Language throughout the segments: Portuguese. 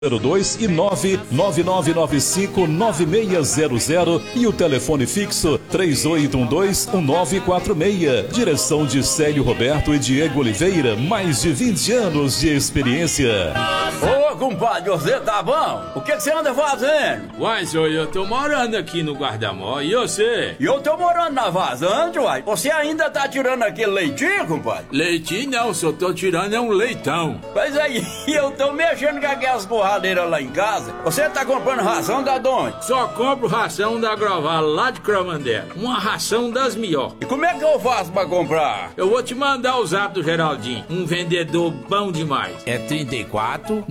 02 e 999959600 e o telefone fixo 3812-1946. Direção de Célio Roberto e Diego Oliveira, mais de 20 anos de experiência. Ô, compadre, você tá bom? O que você anda fazendo? Uai, senhor, eu tô morando aqui no Guarda-Mó, e você? E eu tô morando na vazante, uai. Você ainda tá tirando aquele leitinho, compadre? Leitinho não, só tô tirando é um leitão. Mas aí, eu tô mexendo com aquelas borradeiras lá em casa. Você tá comprando ração da onde? Só compro ração da Groval, lá de Cromandela. Uma ração das melhores. E como é que eu faço pra comprar? Eu vou te mandar o zap do Geraldinho, um vendedor bom demais. É 34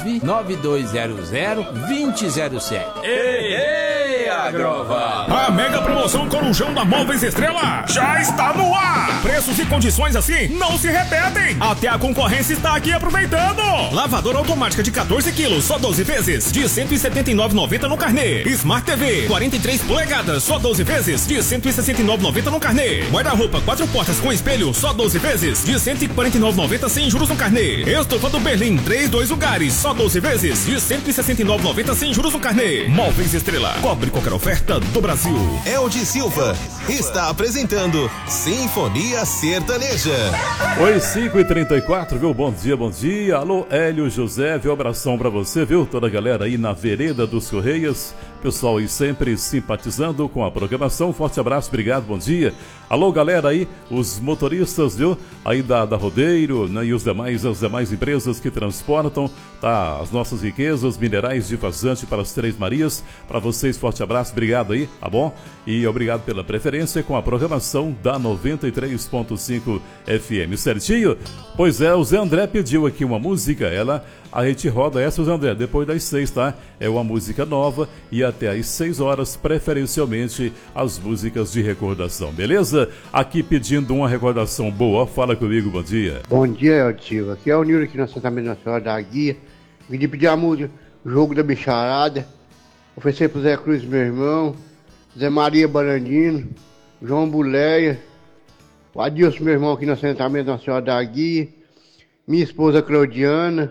99200 2007. Ei, Agroval! A mega promoção Corujão da Móveis Estrela já está no ar! Preços e condições assim não se repetem! Até a concorrência está aqui aproveitando! Lavadora automática de 14 quilos, só 12 vezes, de R$ 179,90 no carnê. Smart TV, 43 polegadas, só 12 vezes, de R$ 169,90 no carnê. Guarda-roupa 4 portas com espelho, só 12 vezes, de R$ 149,90 sem juros no carnê. Estofa do Berlim, 3 lugares, só 12 vezes, de R$ 169,90 sem juros no carnê. Móveis Estrela, cobre qualquer oferta do Brasil. Eldi Silva está apresentando Sinfonia Sertaneja. Oi, 5h34, viu? Bom dia. Alô, Hélio José, viu? Abração pra você, viu? Toda a galera aí na vereda dos Correias. Pessoal aí sempre simpatizando com a programação. Forte abraço, obrigado, bom dia. Alô, galera aí, os motoristas, viu? Aí da Rodeiro, né? E as demais empresas que transportam, tá? As nossas riquezas, minerais de vazante para as Três Marias. Para vocês, forte abraço, obrigado aí, tá bom? E obrigado pela preferência com a programação da 93.5 FM, certinho? Pois é, o Zé André pediu aqui uma música, a gente roda essa, Zé André, depois das 6, tá? É uma música nova e até às 6 horas, preferencialmente, as músicas de recordação, beleza? Aqui pedindo uma recordação boa, fala comigo, bom dia. Bom dia, Eldio. Aqui é o Nilo aqui no assentamento nacional da Guia. Vim pedir a música Jogo da Bicharada, oferecer pro Zé Cruz, meu irmão, Zé Maria Barandino, João Buleia, o Adilson, meu irmão, aqui no assentamento nacional da Guia, minha esposa Claudiana.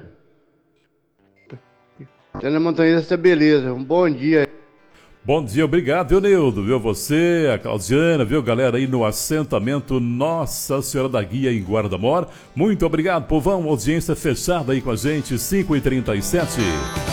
Tá na montanha dessa beleza, um bom dia. Bom dia, obrigado, viu, Neudo, viu, você, a Claudiana, viu, galera aí no assentamento Nossa Senhora da Guia em Guarda-Mor. Muito obrigado, povão, audiência fechada aí com a gente, 5h37.